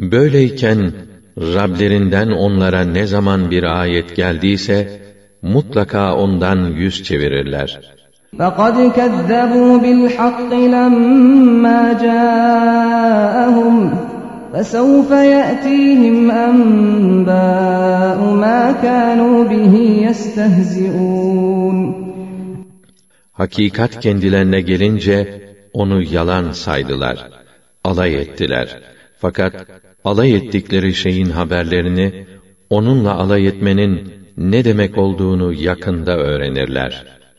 Böyleyken Rablerinden onlara ne zaman bir ayet geldiyse mutlaka ondan yüz çevirirler. فَقَدْ كَذَّبُوا بِالْحَقِّ لَمَّا جَاءَهُمْ فَسَوْفَ يَأْتِيهِمْ أَنبَاءُ مَا كَانُوا بِهِ يَسْتَهْزِئُونَ. Hakikat kendilerine gelince onu yalan saydılar, alay ettiler. Fakat alay ettikleri şeyin haberlerini, onunla alay etmenin ne demek olduğunu yakında öğrenirler.